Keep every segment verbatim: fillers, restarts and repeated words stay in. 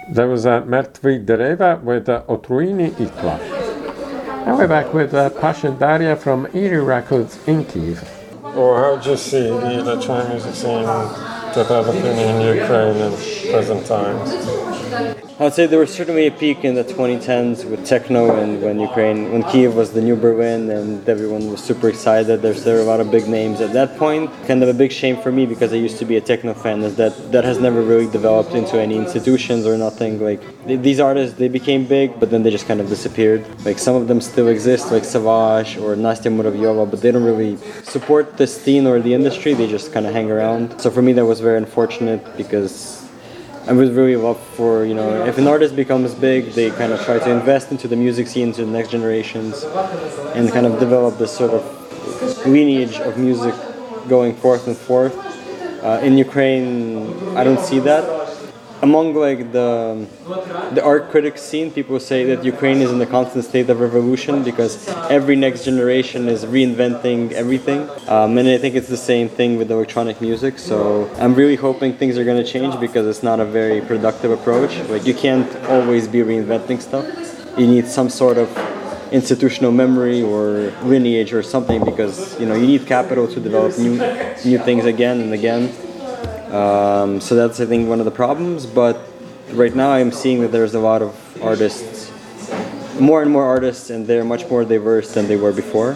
There was uh, Mrtvi Dereva with uh, Otruini Itla. And we're back with uh, Pasha Daria from Erie Records in Kyiv. Or how do you see the electronic music scene developing in Ukraine in present times? I would say there was certainly a peak in the twenty tens with techno, and when Ukraine, when Kyiv was the new Berlin, and everyone was super excited. There's there were a lot of big names at that point. Kind of a big shame for me because I used to be a techno fan. Is that that has never really developed into any institutions or nothing. Like th- these artists, they became big, but then they just kind of disappeared. Like some of them still exist, like Savage or Nastya Muravyova, but they don't really support the scene or the industry. They just kind of hang around. So for me, that was very unfortunate because I would really love for, you know, if an artist becomes big, they kind of try to invest into the music scene, into the next generations, and kind of develop this sort of lineage of music going forth and forth. Uh, in Ukraine, I don't see that. Among like the the art critic scene, people say that Ukraine is in a constant state of revolution because every next generation is reinventing everything. Um, and I think it's the same thing with electronic music. So I'm really hoping things are going to change because it's not a very productive approach. Like you can't always be reinventing stuff. You need some sort of institutional memory or lineage or something because you know you need capital to develop new new things again and again. Um, so that's, I think, one of the problems. But right now I'm seeing that there's a lot of artists, more and more artists, and they're much more diverse than they were before.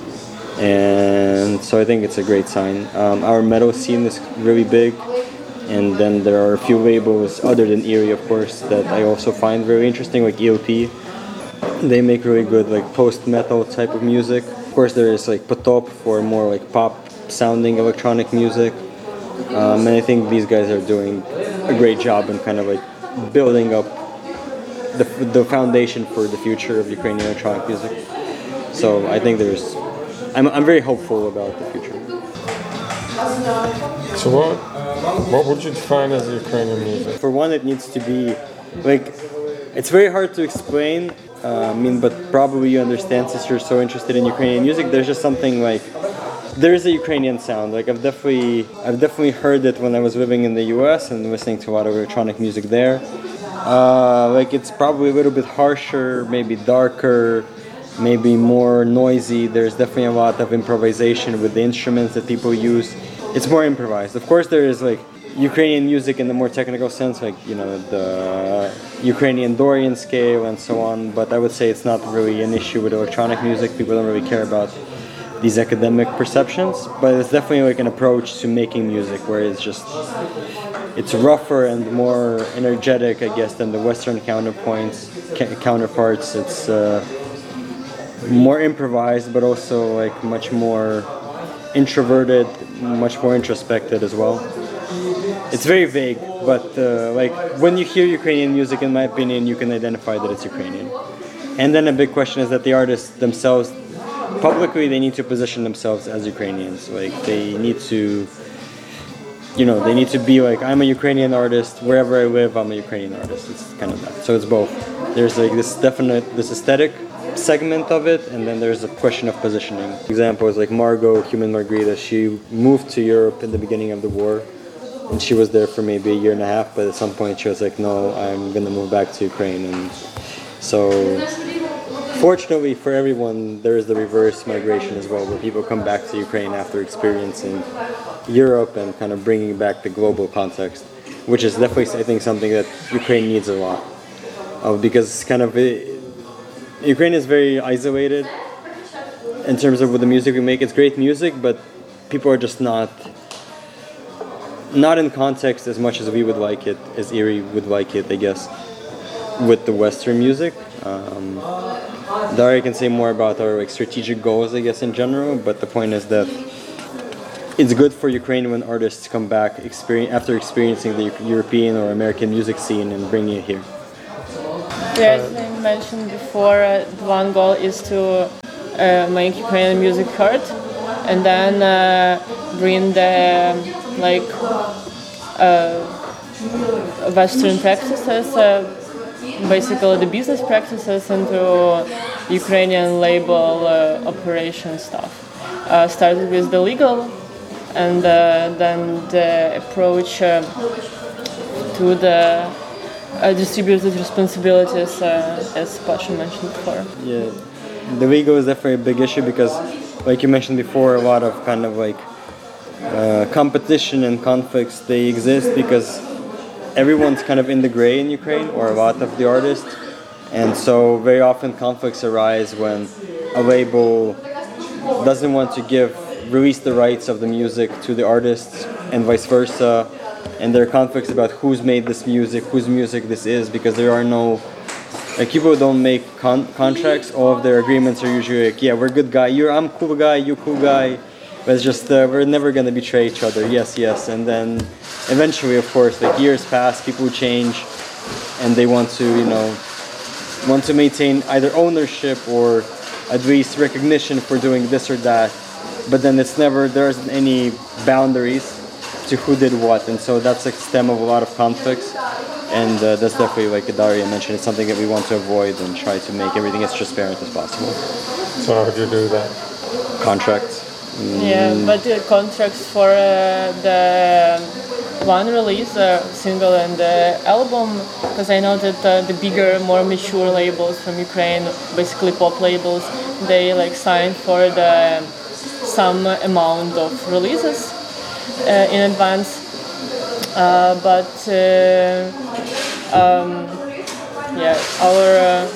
And so I think it's a great sign. Um, our metal scene is really big. And then there are a few labels, other than Erie, of course, that I also find very interesting, like E L P. They make really good like post-metal type of music. Of course, there is like Potop for more like pop-sounding electronic music. Um, and I think these guys are doing a great job in kind of like building up the the foundation for the future of Ukrainian electronic music. So I think there's, I'm I'm very hopeful about the future. So what what would you define as Ukrainian music? For one, it needs to be like, it's very hard to explain. Uh, I mean, but probably you understand since you're so interested in Ukrainian music. There's just something like. There is a Ukrainian sound. Like I've definitely, I've definitely heard it when I was living in the U S and listening to a lot of electronic music there. Uh, like it's probably a little bit harsher, maybe darker, maybe more noisy. There's definitely a lot of improvisation with the instruments that people use. It's more improvised. Of course, there is like Ukrainian music in the more technical sense, like you know the Ukrainian Dorian scale and so on. But I would say it's not really an issue with electronic music. People don't really care about these academic perceptions, but it's definitely like an approach to making music where it's just it's rougher and more energetic, I guess, than the Western counterpoints ca- counterparts. It's uh, more improvised, but also like much more introverted, much more introspective as well. It's very vague, but uh, like when you hear Ukrainian music, in my opinion, you can identify that it's Ukrainian. And then a big question is that the artists themselves, publicly, they need to position themselves as Ukrainians. Like they need to, you know, they need to be like, I'm a Ukrainian artist. Wherever I live, I'm a Ukrainian artist. It's kind of that. So it's both. There's like this definite, this aesthetic segment of it, and then there's a question of positioning. Example is like Margot Human Margarita. She moved to Europe in the beginning of the war, and she was there for maybe a year and a half. But at some point, she was like, no, I'm gonna move back to Ukraine, and so. Fortunately for everyone, there is the reverse migration as well, where people come back to Ukraine after experiencing Europe and kind of bringing back the global context, which is definitely, I think, something that Ukraine needs a lot of, because kind of it, Ukraine is very isolated in terms of what the music we make. It's great music, but people are just not not in context as much as we would like it, as Erie would like it, I guess, with the Western music. Um, Daria can say more about our like strategic goals, I guess, in general, but the point is that it's good for Ukraine when artists come back experience, after experiencing the European or American music scene and bringing it here. Yeah, as I mentioned before, uh, one goal is to uh, make Ukrainian music heard, and then uh, bring the like uh, Western practices, uh, basically the business practices, into Ukrainian label uh, operation stuff. Uh, started with the legal, and uh, then the approach uh, to the uh, distributed responsibilities, uh, as Pasha mentioned before. Yeah, the ego is definitely a big issue because, like you mentioned before, a lot of kind of like uh, competition and conflicts, they exist because everyone's kind of in the gray in Ukraine, or a lot of the artists, and so very often conflicts arise when a label doesn't want to give release the rights of the music to the artists and vice versa, and there are conflicts about who's made this music, whose music this is, because there are no, like, people don't make con- contracts. All of their agreements are usually like, yeah, we're good guy, you're I'm cool guy, you cool guy, but it's just uh, we're never gonna betray each other. Yes, yes, and then eventually, of course, like years pass, people change, and they want to, you know, want to maintain either ownership or at least recognition for doing this or that, but then it's never, there isn't any boundaries to who did what, and so that's the stem of a lot of conflicts, and uh, that's definitely, like Daria mentioned, it's something that we want to avoid and try to make everything as transparent as possible. So how do you do that? Contracts. Mm. Yeah, but the contracts for uh, the one release, uh, single and the album, because I know that uh, the bigger, more mature labels from Ukraine, basically pop labels, they like sign for the some amount of releases uh, in advance. Uh, but uh, um, yeah, our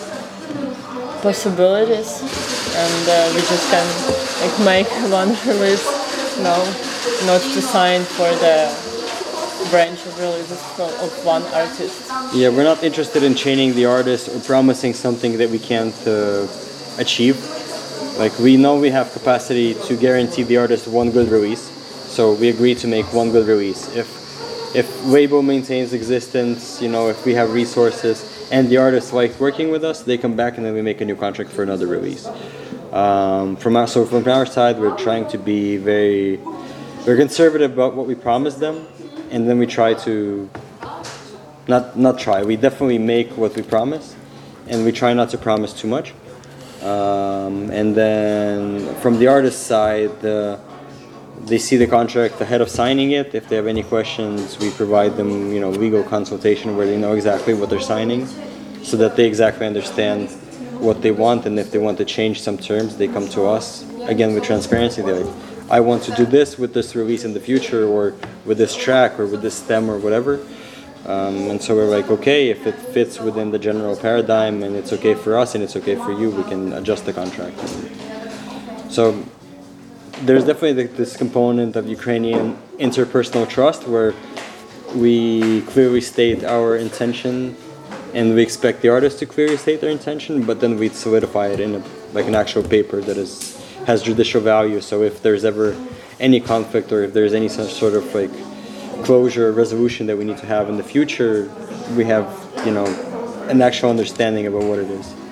uh, possibilities, and uh, we just can like make one release, no, not to sign for the branch of releases of one artist. Yeah, we're not interested in chaining the artist or promising something that we can't uh, achieve. Like, we know we have capacity to guarantee the artist one good release, so we agree to make one good release. If if label maintains existence, you know, if we have resources and the artist likes working with us, they come back and then we make a new contract for another release. Um, from our, so from our side, we're trying to be very, we're conservative about what we promise them, and then we try to, not not try, we definitely make what we promise, and we try not to promise too much. Um, and then from the artist side, uh, they see the contract ahead of signing it. If they have any questions, we provide them, you know, legal consultation where they know exactly what they're signing, so that they exactly understand what they want, and if they want to change some terms, they come to us, again with transparency. They're like, I want to do this with this release in the future, or with this track, or with this stem, or whatever. Um, and so we're like, okay, if it fits within the general paradigm and it's okay for us and it's okay for you, we can adjust the contract. And so there's definitely this component of Ukrainian interpersonal trust where we clearly state our intention, and we expect the artist to clearly state their intention, but then we solidify it in a, like an actual paper that is has judicial value. So if there's ever any conflict, or if there's any sort of like closure or resolution that we need to have in the future, we have, you know, an actual understanding about what it is.